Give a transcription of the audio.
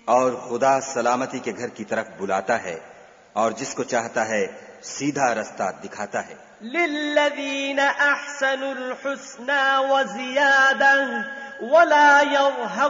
और खुदा सलामती के घर की तरफ बुलाता है और जिसको चाहता है सीधा रास्ता दिखाता है। लिल्लज़ीन अहसनुल हुस्ना व ज़ियादा वला यर्हक़ु